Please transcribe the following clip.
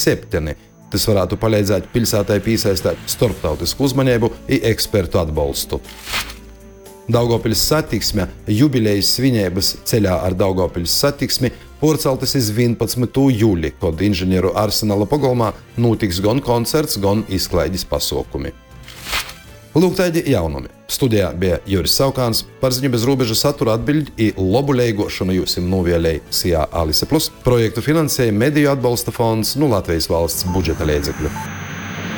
7. Tas varētu palīdzēt pilsētai piesaistīt starptautisku uzmanību un ekspertu atbalstu. Daugavpils satiksme jubilejas svinības ceļā ar Daugavpils satiksmi porceltas iz 11. jūli, kad inženieru Arsenāla pagalmā notiks gan koncerts, gan izklaides pasākumi. Lūk, tādi jaunumi. Studijā bija Juris Saukāns, par ziņu bez robežu satura atbiļdi i lobu leigošanu jūsim novielēja SIA Alise Plus. Projektu finansēja Mediju atbalsta fonds no Latvijas valsts budžeta līdzekļu.